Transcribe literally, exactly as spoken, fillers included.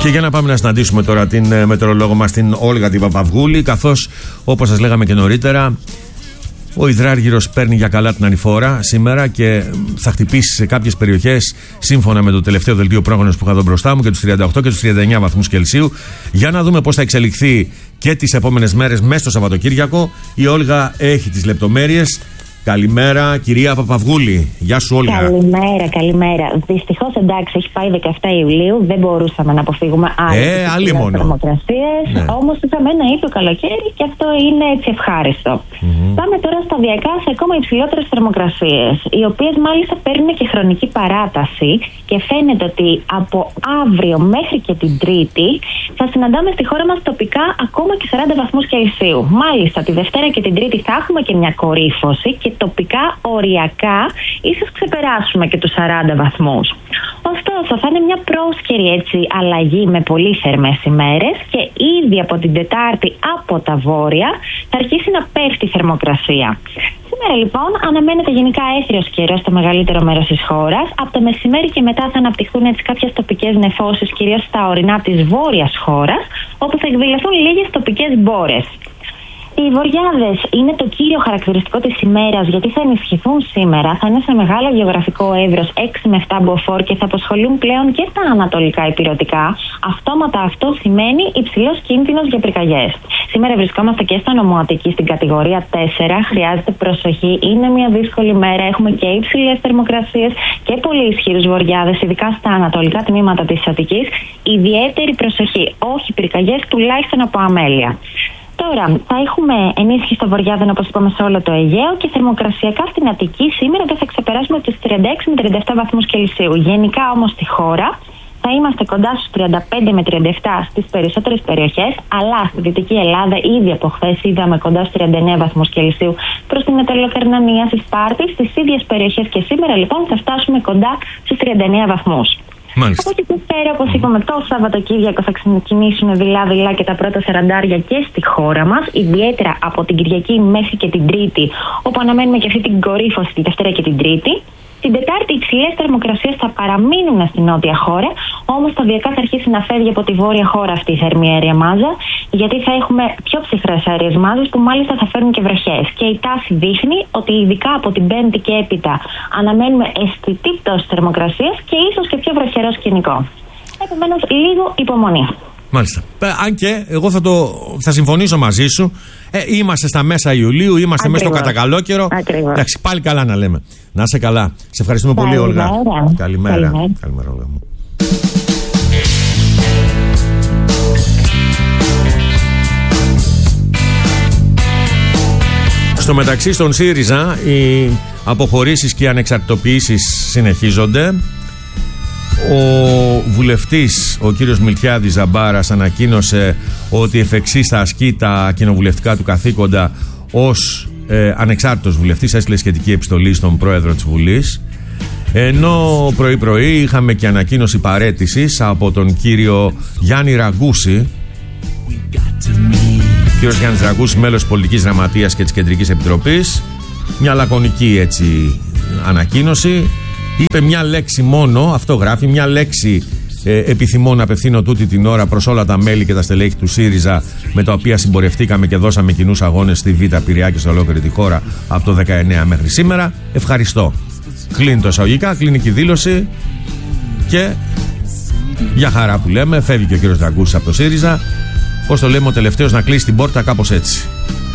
Και για να πάμε να συναντήσουμε τώρα την ε, μετεωρολόγο μας, την Όλγα την Παπαυγούλη, καθώς όπως σας λέγαμε και νωρίτερα, ο υδράργυρος παίρνει για καλά την ανηφόρα σήμερα και θα χτυπήσει σε κάποιες περιοχές, σύμφωνα με το τελευταίο δελτίο πρόγνωσης που είχα εδώ μπροστά μου, και τους τριάντα οκτώ και τους τριάντα εννέα βαθμούς Κελσίου. Για να δούμε πώς θα εξελιχθεί και τις επόμενες μέρες μέσα στο Σαββατοκύριακο. Η Όλγα έχει τις λεπτομέρειες. Καλημέρα, κυρία Παπαυγούλη. Γεια σου, Όλγα. Καλημέρα, καλημέρα. Δυστυχώς, εντάξει, έχει πάει δεκαεφτά Ιουλίου, δεν μπορούσαμε να αποφύγουμε άλλες ε, θερμοκρασίες. Ναι. Όμως είχαμε ένα ήπιο καλοκαίρι και αυτό είναι έτσι ευχάριστο. Mm-hmm. Πάμε τώρα σταδιακά σε ακόμα υψηλότερες θερμοκρασίες, οι οποίες μάλιστα παίρνουν και χρονική παράταση και φαίνεται ότι από αύριο μέχρι και την Τρίτη θα συναντάμε στη χώρα μας τοπικά ακόμα και σαράντα βαθμούς Κελσίου. Μάλιστα, τη Δευτέρα και την Τρίτη θα έχουμε και μια κορύφωση και τοπικά οριακά ίσως ξεπεράσουμε και τους σαράντα βαθμούς. Ωστόσο, θα είναι μια πρόσκαιρη έτσι αλλαγή με πολύ θερμές ημέρες και ήδη από την Τετάρτη από τα βόρεια θα αρχίσει να πέφτει η θερμοκρασία. Σήμερα λοιπόν αναμένεται γενικά έθριος καιρός στο μεγαλύτερο μέρος της χώρας. Από το μεσημέρι και μετά θα αναπτυχθούν έτσι κάποιες τοπικές νεφώσεις, κυρίως στα ορεινά της βόρειας χώρας, όπου θα εκδηλωθούν λίγες τοπικές μπόρες. Οι βοριάδες είναι το κύριο χαρακτηριστικό της ημέρας, γιατί θα ενισχυθούν σήμερα, θα είναι σε μεγάλο γεωγραφικό εύρος έξι με επτά μποφόρ και θα απασχολούν πλέον και τα ανατολικά ηπειρωτικά. Αυτόματα αυτό σημαίνει υψηλός κίνδυνος για πυρκαγιές. Σήμερα βρισκόμαστε και στα νομοατική στην κατηγορία τέσσερα, χρειάζεται προσοχή, είναι μια δύσκολη μέρα, έχουμε και υψηλές θερμοκρασίες και πολύ ισχυρούς βοριάδες, ειδικά στα ανατολικά τμήματα της Αττικής. Ιδιαίτερη προσοχή, όχι πυρκαγιές, τουλάχιστον από αμέλεια. Τώρα, θα έχουμε ενίσχυση στο βοριάδεν, όπως είπαμε, σε όλο το Αιγαίο και θερμοκρασιακά στην Αττική σήμερα δεν θα ξεπεράσουμε τους τριάντα έξι με τριάντα επτά βαθμούς Κελσίου. Γενικά όμως στη χώρα θα είμαστε κοντά στους τριάντα πέντε με τριάντα επτά στις περισσότερες περιοχές, αλλά στη Δυτική Ελλάδα ήδη από χθες είδαμε κοντά στους τριάντα εννέα βαθμούς Κελσίου προς την Μεταλλοκαρνανία, στη Σπάρτη, στις ίδιες περιοχές και σήμερα λοιπόν θα φτάσουμε κοντά στους τριάντα εννέα βαθμούς. Μάλιστα. Από εκεί που πέρα, όπως είπαμε, το Σαββατοκύριακο θα ξεκινήσουν δειλά-δειλά και τα πρώτα σαραντάρια και στη χώρα μας, ιδιαίτερα από την Κυριακή μέχρι και την Τρίτη, όπου αναμένουμε και αυτή την κορύφωση τη Δευτέρα και την Τρίτη. Την Τετάρτη οι υψηλές θερμοκρασίες θα παραμείνουν στην νότια χώρα, όμως σταδιακά θα αρχίσει να φεύγει από τη βόρεια χώρα αυτή η θερμή αέρια μάζα, γιατί θα έχουμε πιο ψυχρές αέριες μάζες που μάλιστα θα φέρουν και βροχές. Και η τάση δείχνει ότι ειδικά από την Πέμπτη και έπειτα αναμένουμε αισθητή πτώση θερμοκρασίας και ίσως και πιο βροχερό σκηνικό. Επομένως, λίγο υπομονή. Μάλιστα. Αν και εγώ θα, το, θα συμφωνήσω μαζί σου. Ε, είμαστε στα μέσα Ιουλίου, είμαστε μέσα στο κατακαλόκαιρο. Εντάξει, πάλι καλά να λέμε. Να είσαι καλά. Σε ευχαριστούμε πολύ, Όλγα. Καλημέρα. Καλημέρα, Καλημέρα Όλγα μου. Στο μεταξύ, στον ΣΥΡΙΖΑ οι αποχωρήσεις και οι ανεξαρτητοποιήσεις συνεχίζονται. Ο βουλευτής, ο κύριος Μιλτιάδης Ζαμπάρας, ανακοίνωσε ότι εφ' εξής θα ασκεί τα κοινοβουλευτικά του καθήκοντα ως ε, ανεξάρτητος βουλευτής. Έστειλε σχετική επιστολή στον πρόεδρο της Βουλής. Ενώ πρωί-πρωί είχαμε και ανακοίνωση παραίτησης από τον κύριο Γιάννη Ραγκούση. Ο κύριος Γιάννης Ραγκούση, μέλος πολιτικής γραμματείας και της Κεντρικής Επιτροπής. Μια λακωνική έτσι ανακοίνωση. Είπε μια λέξη μόνο, αυτό γράφει, μια λέξη ε, επιθυμώ να απευθύνω τούτη την ώρα προς όλα τα μέλη και τα στελέχη του ΣΥΡΙΖΑ, με τα οποία συμπορευτήκαμε και δώσαμε κοινούς αγώνες στη Β' Πειραιά και σε ολόκληρη τη χώρα από το δεκαεννέα μέχρι σήμερα. Ευχαριστώ. Κλείνει το εισαγωγικά, κλείνει και η δήλωση και για χαρά που λέμε, φεύγει και ο κύριος Ραγκούσης από το ΣΥΡΙΖΑ. Πώς το λέμε, ο τελευταίος να κλείσει την πόρτα, κάπως έτσι.